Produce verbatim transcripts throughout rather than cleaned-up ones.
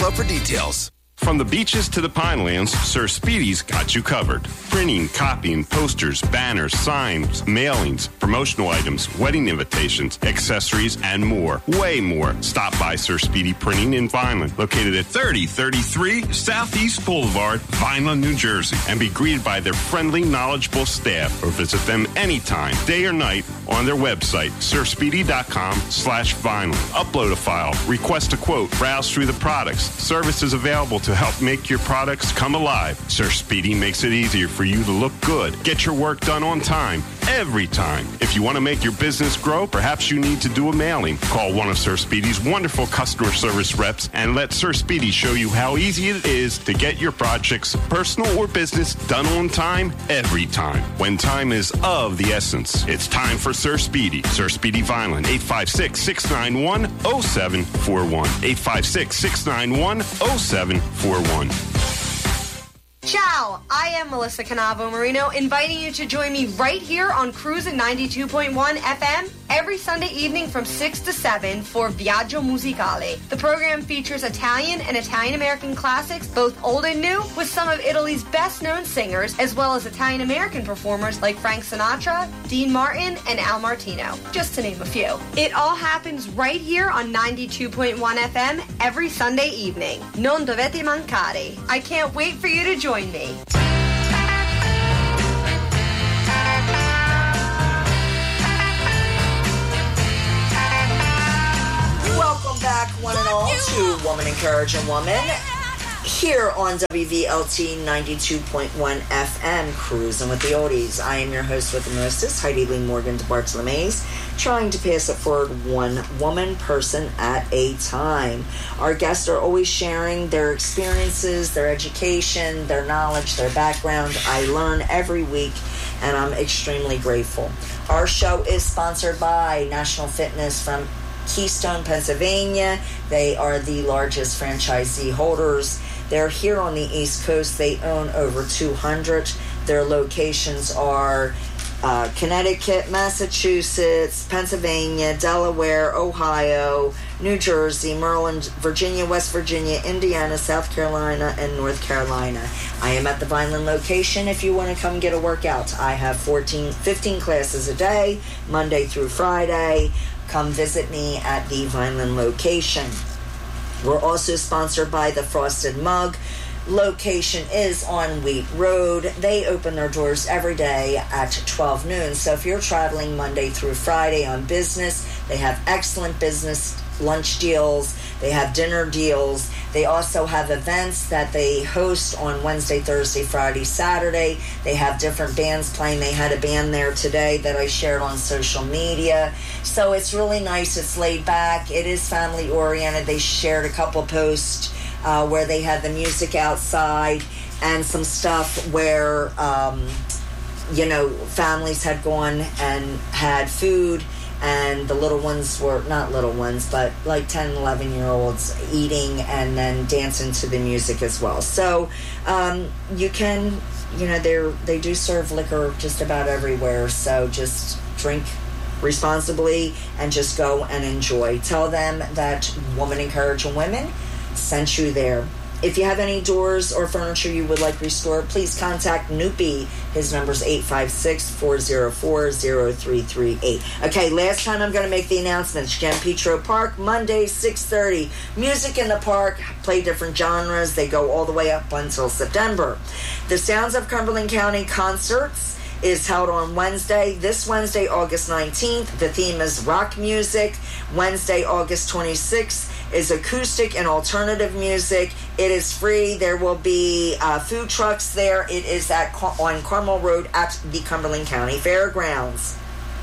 below for details. From the beaches to the Pinelands, Sir Speedy's got you covered. Printing, copying, posters, banners, signs, mailings, promotional items, wedding invitations, accessories, and more. Way more. Stop by Sir Speedy Printing in Vineland, located at thirty thirty-three Southeast Boulevard, Vineland, New Jersey, and be greeted by their friendly, knowledgeable staff, or visit them anytime, day or night, on their website, sirspeedy.com slash Vineland. Upload a file, request a quote, browse through the products. Services available to help make your products come alive. Sir Speedy makes it easier for you to look good. Get your work done on time, every time. If you want to make your business grow, perhaps you need to do a mailing. Call one of Sir Speedy's wonderful customer service reps and let Sir Speedy show you how easy it is to get your projects, personal or business, done on time, every time. When time is of the essence, it's time for Sir Speedy. Sir Speedy Vineland, eight five six, six nine one, oh seven four one. eight five six, six nine one, oh seven four one. Ciao, I am Melissa Canavo Marino, inviting you to join me right here on Cruisin' ninety-two point one F M every Sunday evening from six to seven for Viaggio Musicale. The program features Italian and Italian-American classics, both old and new, with some of Italy's best-known singers, as well as Italian-American performers like Frank Sinatra, Dean Martin, and Al Martino, just to name a few. It all happens right here on ninety-two point one F M every Sunday evening. Non dovete mancare. I can't wait for you to join me. Welcome back, one and all, to Woman Encouraging Woman here on W V L T ninety-two point one F M, Cruising with the Oldies. I am your host with the mostest, Heidi Lee Morgan DeBartolomeus, trying to pass it forward one woman person at a time. Our guests are always sharing their experiences, their education, their knowledge, their background. I learn every week, and I'm extremely grateful. Our show is sponsored by National Fitness from Keystone, Pennsylvania. They are the largest franchisee holders. They're here on the East Coast. They own over two hundred. Their locations are uh, Connecticut, Massachusetts, Pennsylvania, Delaware, Ohio, New Jersey, Maryland, Virginia, West Virginia, Indiana, South Carolina, and North Carolina. I am at the Vineland location if you want to come get a workout. I have fourteen, fifteen classes a day, Monday through Friday. Come visit me at the Vineland location. We're also sponsored by the Frosted Mug. Location is on Wheat Road. They open their doors every day at twelve noon. So if you're traveling Monday through Friday on business, they have excellent business lunch deals. They have dinner deals. They also have events that they host on Wednesday, Thursday, Friday, Saturday. They have different bands playing. They had a band there today that I shared on social media. So it's really nice. It's laid back. It is family oriented. They shared a couple posts uh, where they had the music outside and some stuff where, um, you know, families had gone and had food. And the little ones were, not little ones, but like ten, eleven-year-olds eating and then dancing to the music as well. So um, you can, you know, they they do serve liquor just about everywhere. So just drink responsibly and just go and enjoy. Tell them that Woman Encouraging Women sent you there. If you have any doors or furniture you would like restored, please contact Noopy. His number is eight five six, four oh four, oh three three eight. Okay, last time I'm going to make the announcements. Jen Petro Park, Monday, six thirty. Music in the Park, play different genres. They go all the way up until September. The Sounds of Cumberland County Concerts is held on Wednesday, this Wednesday, August nineteenth. The theme is rock music. Wednesday, August twenty-sixth is acoustic and alternative music. It is free. There will be uh, food trucks there. It is at on Carmel Road at the Cumberland County Fairgrounds.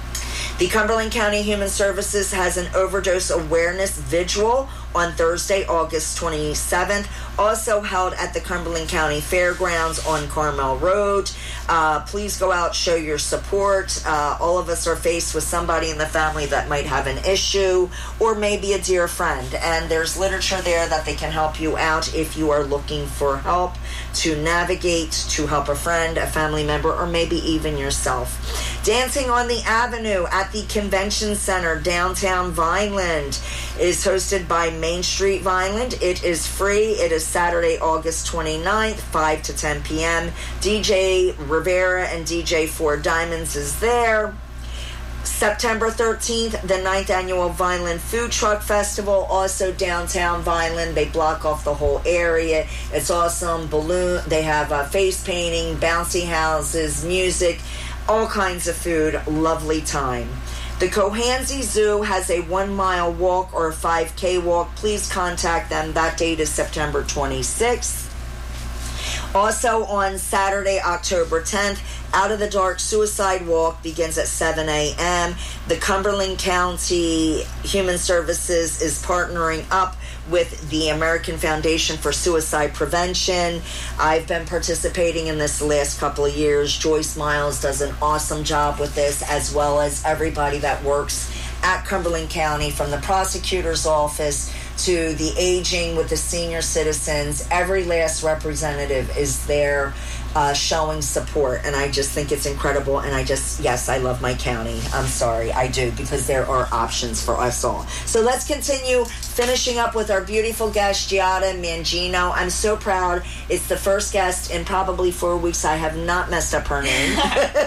The Cumberland County Human Services has an overdose awareness vigil on Thursday, August twenty-seventh, also held at the Cumberland County Fairgrounds on Carmel Road. Uh, please go out, show your support. Uh, all of us are faced with somebody in the family that might have an issue or maybe a dear friend, and there's literature there that they can help you out if you are looking for help to navigate, to help a friend, a family member, or maybe even yourself. Dancing on the Avenue at the Convention Center, downtown Vineland, is hosted by Main Street, Vineland. It is free. It is Saturday, August twenty-ninth, five to ten p.m. D J Rivera and D J Four Diamonds is there. September thirteenth, the ninth Annual Vineland Food Truck Festival, also downtown Vineland. They block off the whole area. It's awesome. Balloon. They have uh, face painting, bouncy houses, music, all kinds of food. Lovely time. The Cohansey Zoo has a one-mile walk or a five K walk. Please contact them. That date is September twenty-sixth. Also on Saturday, October tenth, Out of the Dark Suicide Walk begins at seven a.m. The Cumberland County Human Services is partnering up with the American Foundation for Suicide Prevention. I've been participating in this the last couple of years. Joyce Miles does an awesome job with this, as well as everybody that works at Cumberland County, from the prosecutor's office to the aging with the senior citizens. Every last representative is there uh, showing support, and I just think it's incredible. And I just, yes, I love my county. I'm sorry, I do, because there are options for us all. So let's continue finishing up with our beautiful guest, Giada Mangino. I'm so proud. It's the first guest in probably four weeks I have not messed up her name.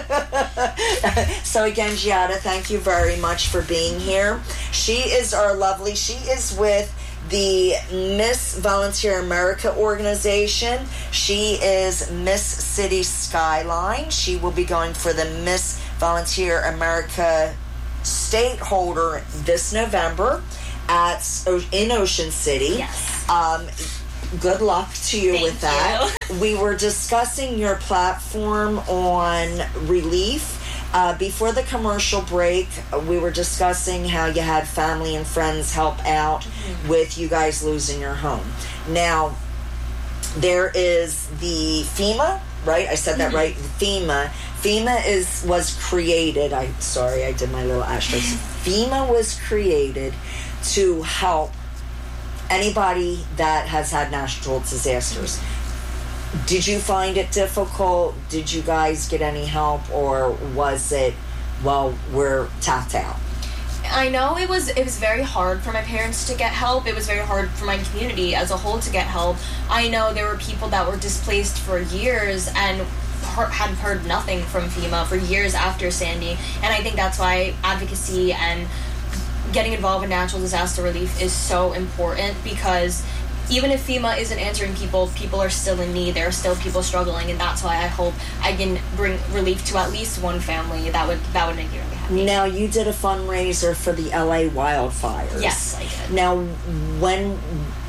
So again, Giada, thank you very much for being here. She is our lovely, she is with the Miss Volunteer America organization. She is Miss City Skyline. She will be going for the Miss Volunteer America state holder this November at in Ocean City. Yes. Um, good luck to you Thank with that. you. We were discussing your platform on relief. Uh, before the commercial break, we were discussing how you had family and friends help out mm-hmm. with you guys losing your home. Now, there is the FEMA, right? I said that mm-hmm. right? FEMA. FEMA is was created. I sorry, I did my little asterisk. FEMA was created to help anybody that has had natural disasters. Did you find it difficult? Did you guys get any help, or was it, well, we're tapped out? I know it was it was very hard for my parents to get help. It was very hard for my community as a whole to get help. I know there were people that were displaced for years and had heard nothing from FEMA for years after Sandy. And I think that's why advocacy and getting involved in natural disaster relief is so important, because even if FEMA isn't answering people, people are still in need. There are still people struggling, and that's why I hope I can bring relief to at least one family. That would that would make me really happy. Now, you did a fundraiser for the L A wildfires. Yes, I did. Now, when...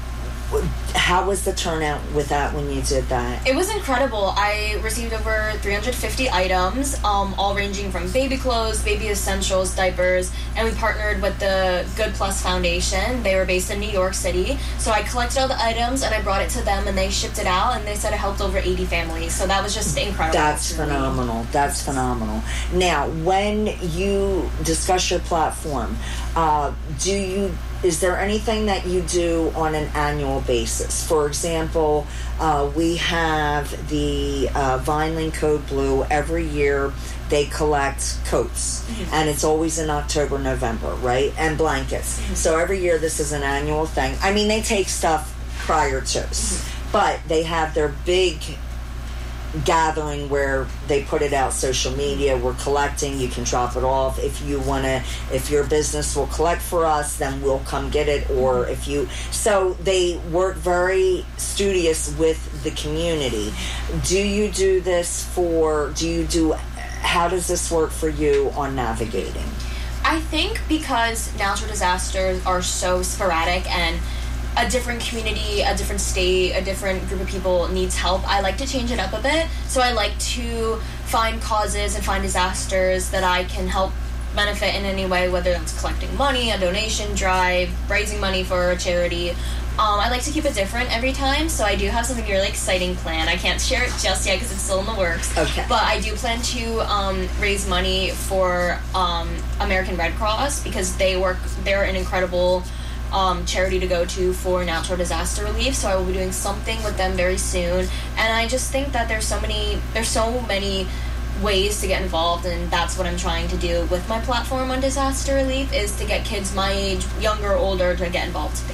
how was the turnout with that when you did that? It was incredible. I received over three hundred fifty items, um, all ranging from baby clothes, baby essentials, diapers, and we partnered with the Good Plus Foundation. They were based in New York City. So I collected all the items and I brought it to them, and they shipped it out, and they said it helped over eighty families. So that was just incredible. That's phenomenal. That's phenomenal. Now, when you discuss your platform, uh, do you... is there anything that you do on an annual basis? For example, uh, we have the uh, Vineland Code Blue. Every year they collect coats, mm-hmm. and it's always in October, November, right? And blankets. Mm-hmm. So every year this is an annual thing. I mean, they take stuff prior to, mm-hmm. but they have their big gathering where they put it out social media. We're collecting, you can drop it off. If you want to, if your business will collect for us, then we'll come get it. Or if you, so they work very studious with the community. Do you do this for, do you do, how does this work for you on navigating? I think because natural disasters are so sporadic and a different community, a different state, a different group of people needs help, I like to change it up a bit. So I like to find causes and find disasters that I can help benefit in any way, whether that's collecting money, a donation drive, raising money for a charity. Um, I like to keep it different every time, so I do have something really exciting planned. I can't share it just yet because it's still in the works. Okay. But I do plan to um, raise money for um, American Red Cross, because they work, they're an incredible Um, charity to go to for natural disaster relief. So I will be doing something with them very soon, and I just think that there's so many there's so many ways to get involved, and that's what I'm trying to do with my platform on disaster relief, is to get kids my age, younger or older, to get involved if they can.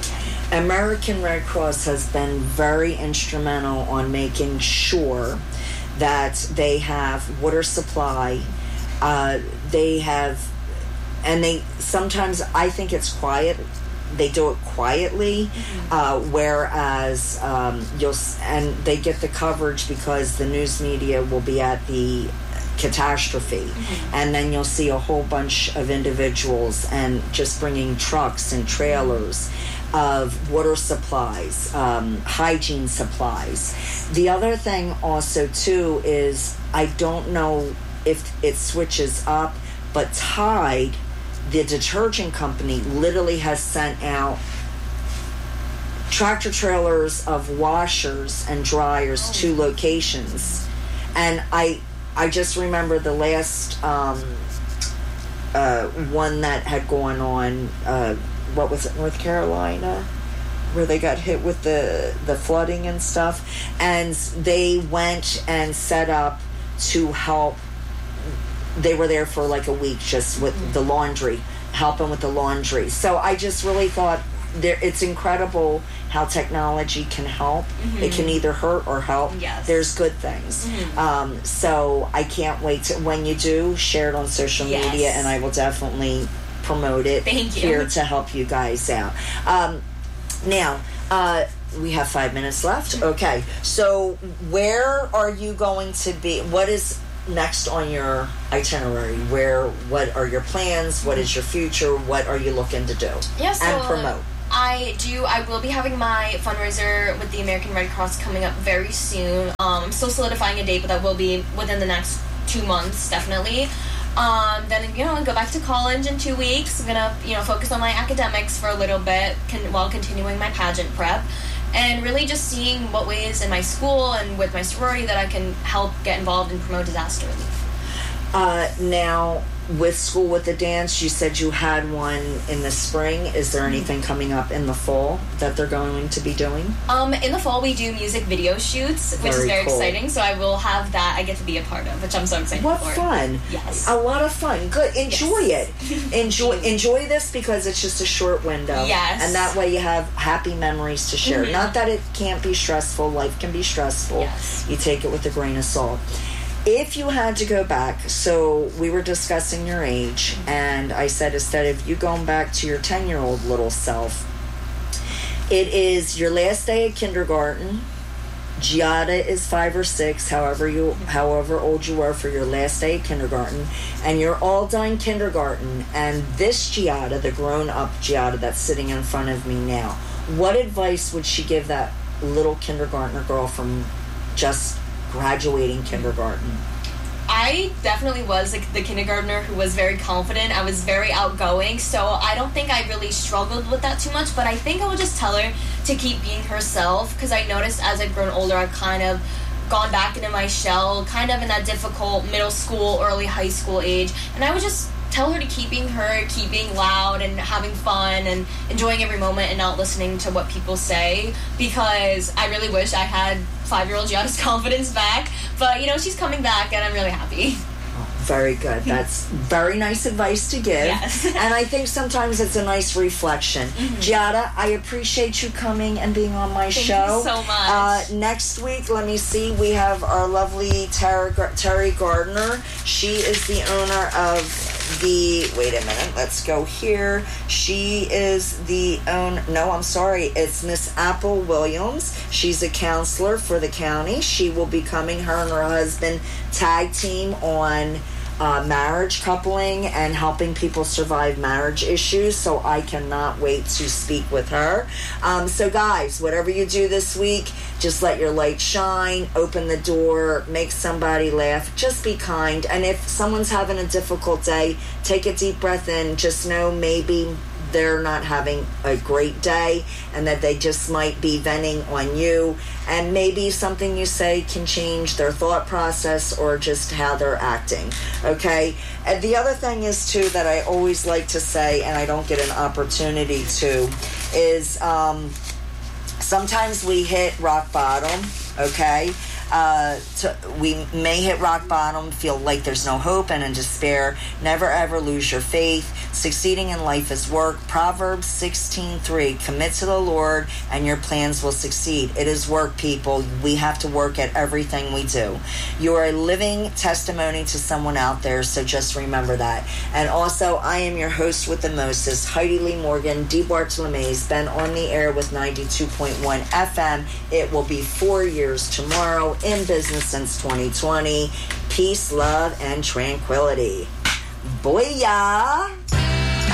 American Red Cross has been very instrumental on making sure that they have water supply. Uh, they have, and they sometimes, I think it's quiet. They do it quietly, mm-hmm. uh, whereas um, you'll and they get the coverage because the news media will be at the catastrophe, mm-hmm. and then you'll see a whole bunch of individuals and just bringing trucks and trailers of water supplies, um, hygiene supplies. The other thing also too is I don't know if it switches up, but Tide, the detergent company, literally has sent out tractor trailers of washers and dryers oh. to locations. And I I just remember the last um, uh, one that had gone on, uh, what was it, North Carolina? Where they got hit with the, the flooding and stuff. And they went and set up to help. They were there for like a week just with mm-hmm. the laundry, helping with the laundry. So I just really thought there, it's incredible how technology can help. Mm-hmm. It can either hurt or help. Yes. There's good things. Mm-hmm. Um, so I can't wait to, when you do, share it on social yes. media, and I will definitely promote it Thank you. here to help you guys out. Um, now, uh, we have five minutes left. Okay. So where are you going to be? What is next on your itinerary? Where, what are your plans? What is your future? What are you looking to do yeah, so and promote? I do. I will be having my fundraiser with the American Red Cross coming up very soon. Um, I'm still solidifying a date, but that will be within the next two months, definitely. Um, then, you know, go back to college in two weeks. I'm gonna, you know, focus on my academics for a little bit con- while continuing my pageant prep. And really just seeing what ways in my school and with my sorority that I can help get involved and promote disaster relief. Uh, now, with School with the Dance, you said you had one in the spring. Is there anything coming up in the fall that they're going to be doing? Um, in the fall, we do music video shoots, which very is very cool. exciting. So I will have that I get to be a part of, which I'm so excited what for. What fun. Yes. A lot of fun. Good. Enjoy yes. it. Enjoy enjoy this because it's just a short window. Yes. And that way you have happy memories to share. Mm-hmm. Not that it can't be stressful. Life can be stressful. Yes. You take it with a grain of salt. If you had to go back, so we were discussing your age, and I said instead of you going back to your ten-year-old little self, it is your last day of kindergarten. Giada is five or six, however you, however old you were for your last day of kindergarten, and you're all done kindergarten, and this Giada, the grown-up Giada that's sitting in front of me now, what advice would she give that little kindergartner girl from just graduating kindergarten? I definitely was like the kindergartner who was very confident. I was very outgoing, so I don't think I really struggled with that too much, but I think I would just tell her to keep being herself, because I noticed as I've grown older, I've kind of gone back into my shell, kind of in that difficult middle school, early high school age, and I would just tell her to keep being her, keep being loud and having fun and enjoying every moment and not listening to what people say, because I really wish I had five-year-old Giada's confidence back. But, you know, she's coming back and I'm really happy. Oh, very good. That's very nice advice to give. Yes. And I think sometimes it's a nice reflection. Mm-hmm. Giada, I appreciate you coming and being on my Thank show. You so much. Uh, next week, let me see, we have our lovely Tara, Terry Gardner. She is the owner of the, wait a minute, let's go here. She is the own, no, I'm sorry, it's Miss Apple Williams. She's a counselor for the county. She will be coming, her and her husband tag team on uh, marriage coupling and helping people survive marriage issues. So I cannot wait to speak with her. Um, so guys, whatever you do this week, just let your light shine, open the door, make somebody laugh, just be kind. And if someone's having a difficult day, take a deep breath in. Just know maybe they're not having a great day and that they just might be venting on you. And maybe something you say can change their thought process or just how they're acting. Okay? And the other thing is, too, that I always like to say, and I don't get an opportunity to, is um, sometimes we hit rock bottom, okay? Uh, to, we may hit rock bottom, feel like there's no hope, and in despair. Never ever lose your faith. Succeeding in life is work. Proverbs sixteen three. Commit to the Lord, and your plans will succeed. It is work, people. We have to work at everything we do. You are a living testimony to someone out there, so just remember that. And also, I am your host with the mostest, Heidi Lee Morgan. D. Bartolome's been on the air with ninety-two point one F M. It will be four years tomorrow, in business since twenty twenty. Peace, love, and tranquility. Booyah!